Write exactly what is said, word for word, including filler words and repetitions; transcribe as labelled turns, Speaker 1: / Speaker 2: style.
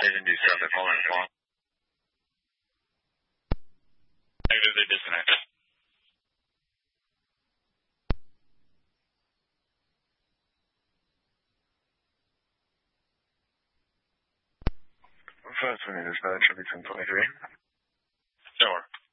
Speaker 1: Station do stuff at Poland as well. Negative, they disconnect. five twenty dispatch, should be ten twenty-three. Sure.